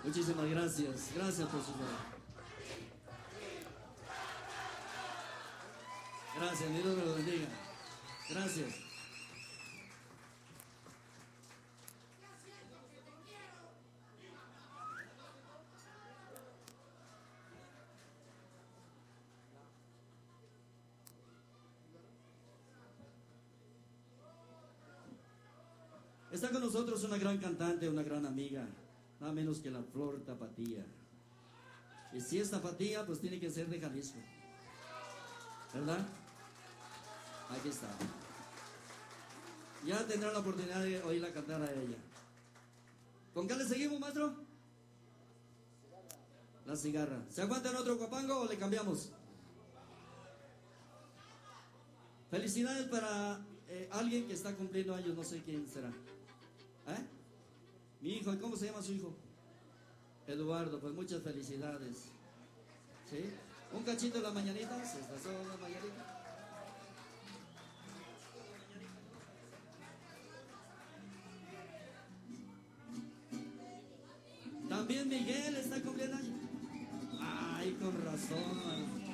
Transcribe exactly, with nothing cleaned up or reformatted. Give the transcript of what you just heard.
Muchísimas gracias. Gracias por su voz. Gracias, mi Dios me lo bendiga. Gracias. Está con nosotros una gran cantante, una gran amiga, nada menos que la Flor Tapatía. Y si es Tapatía, pues tiene que ser de Jalisco, ¿verdad? Aquí está. Ya tendrá la oportunidad de oírla cantar a ella. ¿Con qué le seguimos, maestro? La cigarra. ¿Se aguanta en otro guapango o le cambiamos? Felicidades para eh, alguien que está cumpliendo años, no sé quién será. ¿Eh? Mi hijo, ¿y cómo se llama su hijo? Eduardo, pues muchas felicidades. ¿Sí? Un cachito de las mañanitas, estas son las mañanitas. También Miguel está cumpliendo años. Ay, con razón.